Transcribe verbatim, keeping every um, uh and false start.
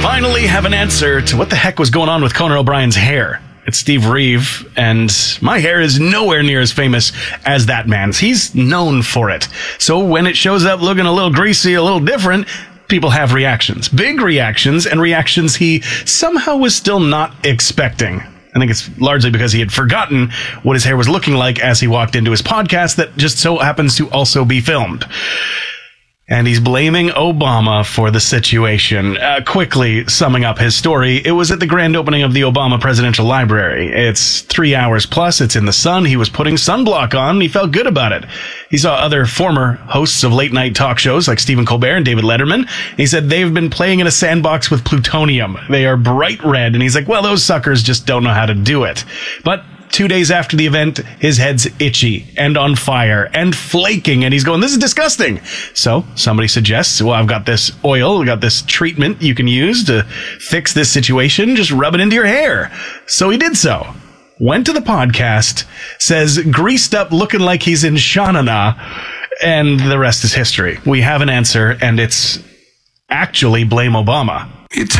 finally have an answer to what the heck was going on with Conan O'Brien's hair. It's Steve Reeve, and my hair is nowhere near as famous as that man's. He's known for it. So when it shows up looking a little greasy, a little different, people have reactions. Big reactions, and reactions he somehow was still not expecting. I think it's largely because he had forgotten what his hair was looking like as he walked into his podcast that just so happens to also be filmed. And he's blaming Obama for the situation. Uh, quickly summing up his story, it was at the grand opening of the Obama Presidential Library. It's three hours plus. It's in the sun. He was putting sunblock on, and he felt good about it. He saw other former hosts of late-night talk shows like Stephen Colbert and David Letterman. He said they've been playing in a sandbox with plutonium. They are bright red, and he's like, well, those suckers just don't know how to do it. But two days after the event, his head's itchy and on fire and flaking, and he's going, this is disgusting. So somebody suggests, well, I've got this oil, I've got this treatment you can use to fix this situation. Just rub it into your hair. So he did so. Went to the podcast, says greased up looking like he's in Shanana, and the rest is history. We have an answer, and it's actually blame Obama. It's